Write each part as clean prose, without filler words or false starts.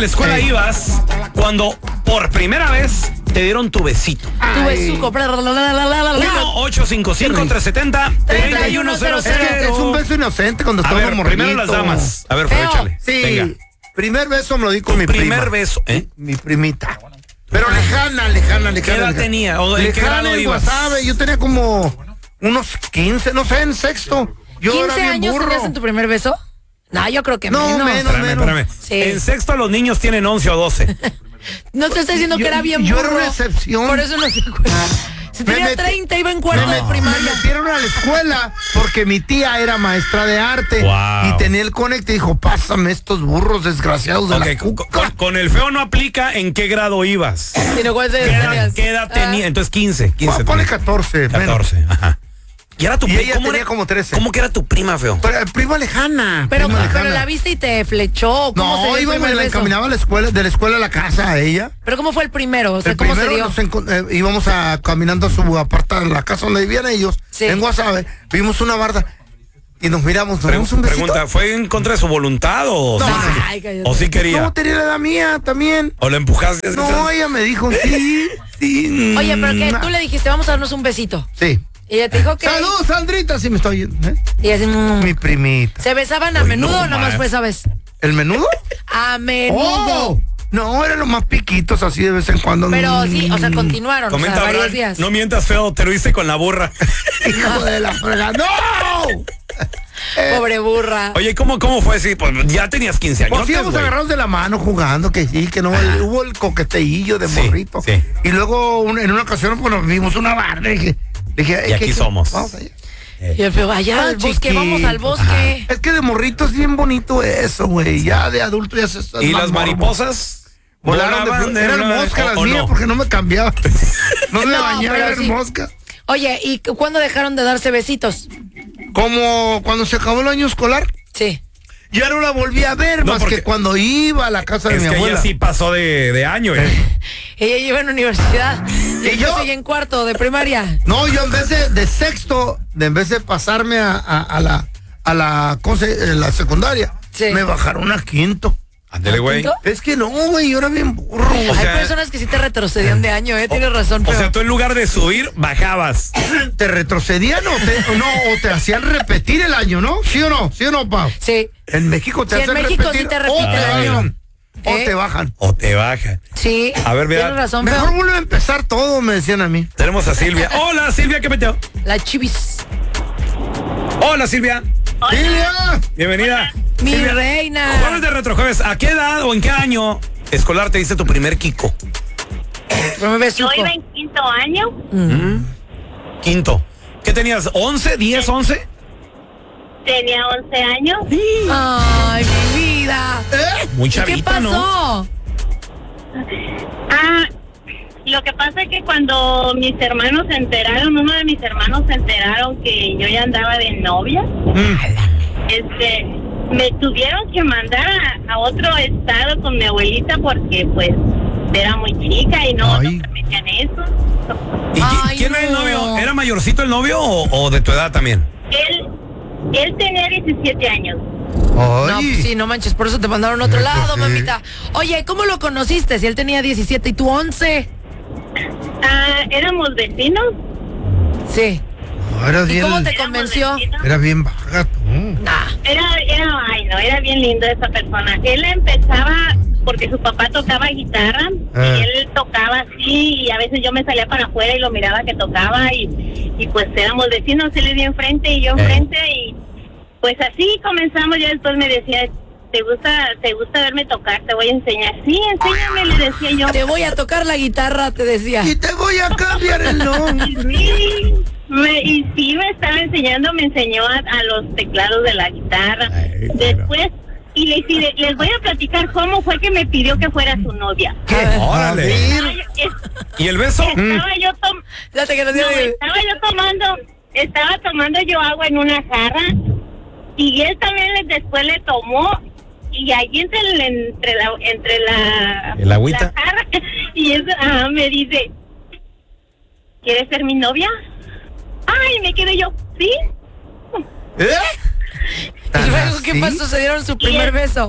la escuela ibas cuando por primera vez te dieron tu besito? Tu besuco. 1-855-370-3100. Es un beso inocente cuando estamos morritos. Primero las damas. A ver, Feo, échale. Sí. Venga. Primer beso me lo di con mi prima. Primer beso, ¿eh? Mi primita. Pero lejana. ¿Qué edad tenía? ¿O en qué grado ibas? Guasave, yo tenía como unos 15, no sé, en sexto. Yo 15 era bien años burro. tenías en tu primer beso. No, yo creo que No, menos. Espérame. Sí. En sexto los niños tienen 11 o 12. No te estoy diciendo que era bien yo burro. era una excepción. Por eso no te acuerdas. Si tenía 30, iba en cuarto de Me primaria. metieron a la escuela porque mi tía era maestra de arte. Wow. Y tenía el conecte y dijo, pásame estos burros desgraciados de la cuca. Con el feo no aplica en qué grado ibas. Sino cuál ¿Qué edad tenía? Entonces 15. Ponle 14. 14, ajá. Y era tu Y prima. ella tenía como 13. ¿Cómo que era tu prima, feo? Pero, prima lejana. Pero lejana. la viste y te flechó. ¿Cómo se dio No, el iba y me primer la beso? encaminaba a la escuela, de la escuela a la casa a ella. Pero ¿cómo fue el primero? O sea, El ¿cómo se primero dio? íbamos caminando a su aparta, la casa donde vivían ellos, Sí. en Guasave, vimos una barda y nos miramos, nos dimos un besito. Pregunta, ¿fue en contra de su voluntad o No. sí, Ay, cállate. o sí quería? No, tenía la edad mía también. ¿O la empujaste? No, ella me dijo, sí. Oye, pero que tú le dijiste, vamos a darnos un besito. Sí. Y ella te dijo que... Saludos, Sandrita, si me está oyendo. Y así, Mi primita. ¿se besaban a Uy, menudo no, o nada más fue esa vez? ¿El menudo? A menudo. ¡Oh! No, eran los más piquitos así de vez en cuando. Pero sí, o sea, continuaron, Comenta, o sea, varios Abraham, días. no mientas, feo, te lo hice con la burra. Hijo de la fregada. ¡No! Pobre burra. Oye, ¿cómo fue? Sí, pues ya tenías 15 años. Pues íbamos agarrados de la mano jugando, que sí, que no, hubo el coqueteillo de Sí, morrito. sí. Y luego en una ocasión pues nos vimos una barra y dije, Y aquí somos. Vamos allá. Y el feo, allá al bosque, chiquito. vamos al bosque. Es que de morrito es bien bonito eso, güey. Ya de adulto ya se está. ¿Y más las morbo. mariposas? Volaron de frente. Eran moscas las mías no? porque no me cambiaba. No me No, bañaba, pero eran sí. moscas. Oye, ¿y cuándo dejaron de darse besitos? Como cuando se acabó el año escolar. Sí. Ya no la volví a ver No, más porque- que cuando iba a la casa de Es mi que abuela. ella sí pasó de año. Ella lleva en universidad. ¿Y yo yo? sigue en cuarto de primaria. No, yo en vez de sexto, en vez de pasarme a la secundaria, Sí. me bajaron a quinto. Ándele, güey. ¿Quinto? Es que no, güey, yo era bien burro. O sea- Hay personas que sí te retrocedían de año, Tienes razón, O pero... sea, tú en lugar de subir, bajabas. ¿Te retrocedían o te hacían repetir el año, no? ¿Sí o no? ¿Sí o no, Pau? Sí. En México te Sí, hacen en México repetir sí te o repite te el año. bajan. O ¿Eh? te bajan. O te bajan. Sí. A ver, mira. Tienes razón, Mejor pero... vuelve a empezar todo, me decían a mí. Tenemos a Silvia. Hola, Silvia, ¿qué metió? La chivis. Hola, Silvia. ¡Silvia! Bienvenida. Mi Silvia, reina. Jueves de Retrojueves. ¿A qué edad o en qué año escolar te diste tu primer Kiko? No me besuco. Yo iba en quinto año. Quinto. ¿Qué tenías? ¿11? ¿10, 11? Tenía 11 años. Ay, mi vida. Muy ¿Y chavita, qué ¿no? pasó? Lo que pasa es que cuando mis hermanos se enteraron, uno de mis hermanos se enteraron que yo ya andaba de novia, me tuvieron que mandar a otro estado con mi abuelita porque pues era muy chica y no Ay. permitían eso. ¿Y Ay, quién era el no. novio? ¿Era mayorcito el novio o de tu edad también? Él tenía 17 años. No, Ay. pues sí, no manches, por eso te mandaron a otro Ay, lado, pues sí. mamita. Oye, ¿cómo lo conociste? Si él tenía 17 y tú 11. Éramos vecinos. Sí. No, eras ¿Y bien, cómo te convenció? era bien baja tú. Era bien lindo esa persona. Él empezaba porque su papá tocaba guitarra y él tocaba así y a veces yo me salía para afuera y lo miraba que tocaba y pues éramos vecinos, él vivía enfrente y yo enfrente y pues así comenzamos. Ya después me decía, ¿te gusta verme tocar? Te voy a enseñar. Sí, enséñame, le decía yo. Te voy a tocar la guitarra, te decía. Y te voy a cambiar el nombre. Sí, me estaba enseñando, me enseñó a los teclados de la guitarra. Ay, claro. Después, les voy a platicar cómo fue que me pidió que fuera su novia. ¿Qué? Órale. A ver. ¿Y el beso? Fíjate que no tiene- Estaba tomando yo agua en una jarra y él también después le tomó y allí entre la ¿El agüita? la jarra y eso me dice, ¿quieres ser mi novia? Ay, me quedé yo, ¿sí? ¿Y luego qué ¿Así? pasó? ¿Se dieron su primer beso?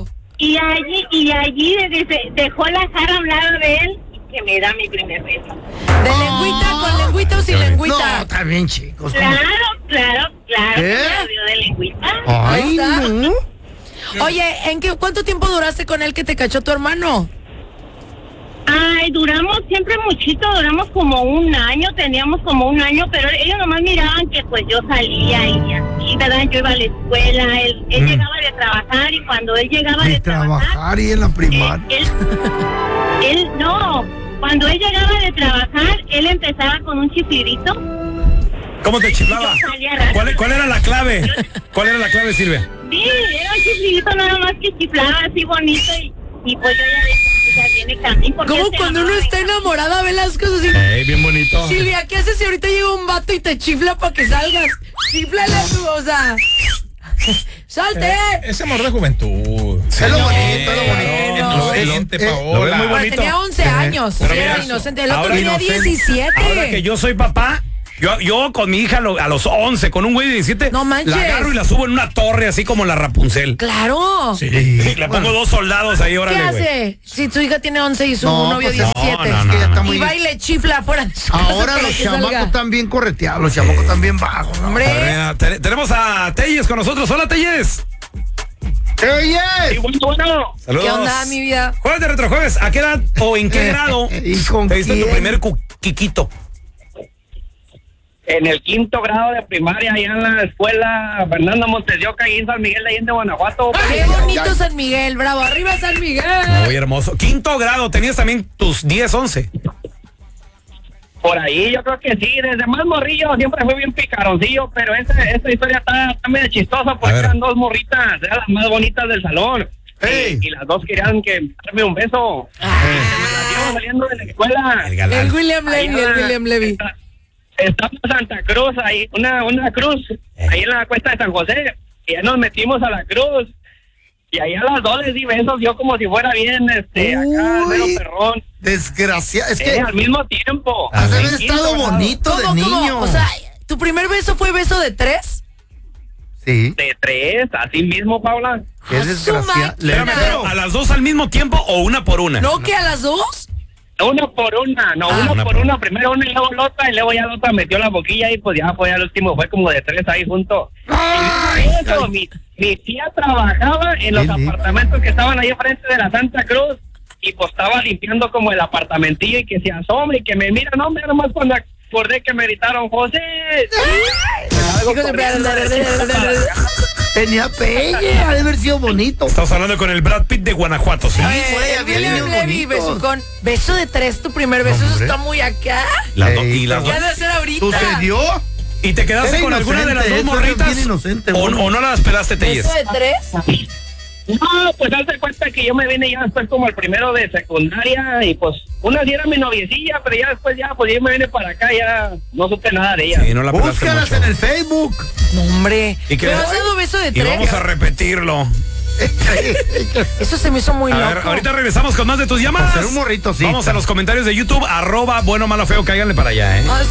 Y allí dejó la cara a un lado de él y que me da mi primer beso. ¿De lengüita, con lengüita o sin No, lengüita? está bien, chicos. Claro. ¿Eh? Me dio de lengüita. Ay, Ahí está. no. Oye, ¿cuánto tiempo duraste con él que te cachó tu hermano? Ay, duramos siempre muchito, duramos como un año, teníamos como un año, pero ellos nomás miraban que pues yo salía y así, ¿verdad? Yo iba a la escuela, él llegaba de trabajar y cuando él llegaba de trabajar y en la primaria. Él no, cuando él llegaba de trabajar, él empezaba con un chiflidito. ¿Cómo te chiflaba? Yo salía rápido. ¿Cuál era la clave? ¿Cuál era la clave, Silvia? Sí, era un chiflidito nada más que chiflaba así bonito y pues yo ya dije, ya viene camino. ¿Cómo cuando uno está enamorada ve las cosas así? Bien bonito. Silvia, ¿qué haces si ahorita llega un vato y te chifla para que salgas? Chiflale tú, o sea. ¡Salte! Ese amor de juventud. Es lo bonito, es lo bonito. Inocente, Lo ves Paola. muy Bueno, bonito. tenía 11 años, Pero sí, era mira, inocente. El otro ahora tenía inocente. 17. Ahora que yo soy papá, yo con mi hija a los 11, con un güey de 17, No manches. la agarro y la subo en una torre así como la Rapunzel. ¡Claro! Sí. Le pongo 2 soldados ahí, ¿Qué órale, güey. hace si tu hija tiene 11 y su No, novio pues, 17? no, Es que ya está muy... Y va y le chifla afuera de su casa Ahora para los que chamacos salga. están bien correteados, los chamacos están bien bajos. ¿no? Hombre. A ver, tenemos a Telles con nosotros. Hola, Telles. ¡Oye! Bueno, Saludos. ¿Qué onda, mi vida? Jueves de Retrojueves, ¿a qué edad o en qué grado ¿Y con te diste tu quién? primer quiquito? En el 5º grado de primaria, allá en la escuela Fernando Montes de Oca, ahí en San Miguel de Allende, Guanajuato. ¡Qué bonito San Miguel! ¡Bravo! ¡Arriba San Miguel! Muy hermoso. 5º grado, tenías también tus 10, 11. Por ahí, yo creo que sí, desde más morrillo siempre fui bien picaroncillo, pero esta historia está medio chistosa A porque ver. eran 2 morritas, eran las más bonitas del salón. Ey. Y las 2 querían darme un beso. Se me las dieron saliendo de la escuela. El galán. El William Levy, Allá el William Levy. Está Santa Cruz, ahí, una cruz, ahí en la cuesta de San José, y ya nos metimos a la cruz, y ahí a las 2 les di besos, yo como si fuera bien, acá, mero Uy. perrón, Desgraciado. Es que al mismo tiempo. has de haber En quinto estado grado. bonito de ¿Cómo, niño. cómo? O sea, ¿tu primer beso fue beso de 3? Sí. De 3, así mismo, Paula. Qué ¡A su desgraciado. máquina! Espérame, pero ¿a las 2 al mismo tiempo o una por una? ¿No que a las 2? Una por una, no, una uno por por una, primero una y luego la otra, y luego ya la otra metió la boquilla y pues ya fue al último, fue como de 3 ahí juntos. Ay, Y eso, mi tía trabajaba en los Qué lindo. apartamentos que estaban ahí enfrente de la Santa Cruz y pues estaba limpiando como el apartamentillo y que se asome y que me mira, no, mira nomás cuando acordé que me gritaron, José. Salgo corriendo de- tenía pegue, ha de haber sido bonito. Estamos hablando con el Brad Pitt de Guanajuato, ¿sí? güey, había William niños Levy, bonitos. besucón. Beso de 3, tu primer beso, eso Hombre. está muy acá. Las dos- Ey, y las ¿Qué dos- has de hacer ahorita? ¿Sucedió? ¿Y te quedaste Era con alguna de las inocente, dos eso era morritas? bien inocente, ¿O, bueno. o no las pelaste, Telles? ¿Beso de 3? No, pues hazte cuenta que yo me vine ya después como el primero de secundaria y pues una sí era mi noviecilla, pero ya después ya, pues yo me vine para acá, ya no supe nada de ella. Sí, no la pelaste Búscalas mucho. en el Facebook. No, hombre. ¿Y qué? ¿Pero has dado beso de Y 3? vamos a repetirlo. Eso se me hizo muy A loco. ver, ahorita regresamos con más de tus llamadas. Por ser un morrito, sí. Vamos a los comentarios de YouTube, @bueno, malo, feo, cáiganle para allá, ¿eh? Ah,